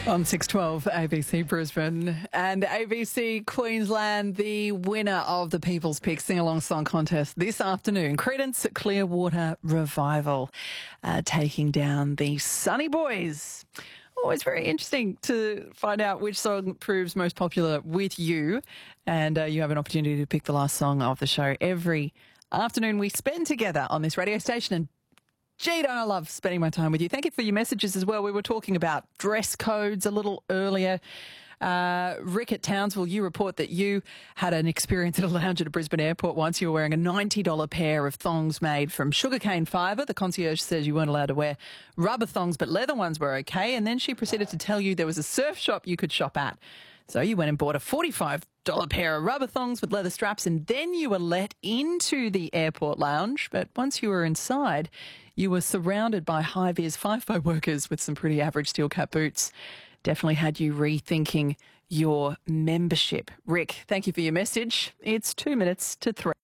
On 612 ABC Brisbane and ABC Queensland, the winner of the People's Pick Sing-Along Song Contest this afternoon, Creedence Clearwater Revival, taking down the Sunny Boys. Always very interesting to find out which song proves most popular with you. And you have an opportunity to pick the last song of the show every afternoon we spend together on this radio station. And gee, don't I love spending my time with you. Thank you for your messages as well. We were talking about dress codes a little earlier. Rick at Townsville, you report that you had an experience at a lounge at a Brisbane airport once. You were wearing a $90 pair of thongs made from sugarcane fibre. The concierge says you weren't allowed to wear rubber thongs, but leather ones were okay. And then she proceeded to tell you there was a surf shop you could shop at. So you went and bought a $45 pair of rubber thongs with leather straps, and then you were let into the airport lounge. But once you were inside, you were surrounded by high-vis FIFO workers with some pretty average steel cap boots. Definitely had you rethinking your membership. Rick, thank you for your message. It's 2 minutes to 3.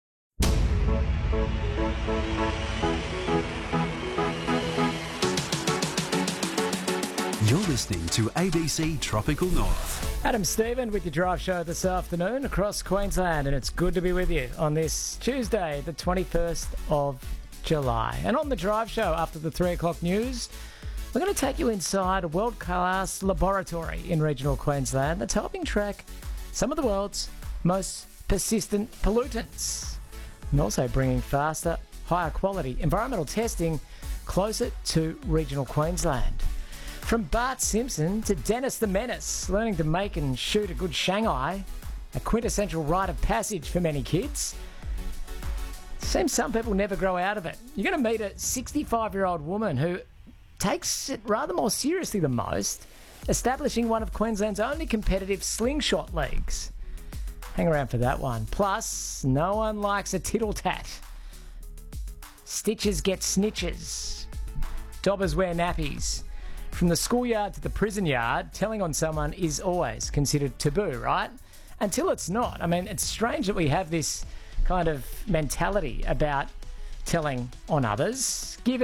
You're listening to ABC Tropical North. Adam Stephen with your drive show this afternoon across Queensland, and it's good to be with you on this Tuesday, the 21st of July. And on the drive show after the 3 o'clock news, we're going to take you inside a world-class laboratory in regional Queensland that's helping track some of the world's most persistent pollutants, and also bringing faster, higher quality environmental testing closer to regional Queensland. From Bart Simpson to Dennis the Menace, learning to make and shoot a good Shanghai, a quintessential rite of passage for many kids. Seems some people never grow out of it. You're going to meet a 65-year-old woman who takes it rather more seriously than most, establishing one of Queensland's only competitive slingshot leagues. Hang around for that one. Plus, no one likes a tittle tat. Stitches get snitches. Dobbers wear nappies. From the schoolyard to the prison yard, telling on someone is always considered taboo, right? Until it's not. I mean, it's strange that we have this kind of mentality about telling on others. Give